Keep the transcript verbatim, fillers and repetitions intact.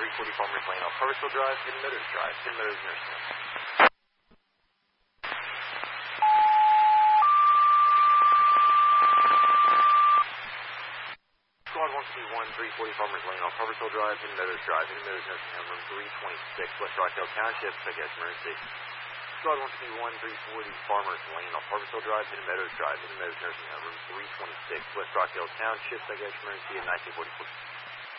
three forty Farmers Lane off Harvestville Drive, Hidden Meadows Drive, Hidden Meadows Nursing Home. Squad one fifty-one, three forty Farmers Lane off Harvestville Drive, Hidden Meadows Drive, Hidden Meadows Nursing Home, room three twenty-six, West Rockdale Township, psychiatric emergency. Squad one fifty-one, three forty Farmers Lane off Harvestville Drive, Hidden Meadows Drive, Hidden Meadows Nursing Home, room three twenty-six, West Rockdale Township, psychiatric emergency at nineteen forty-four.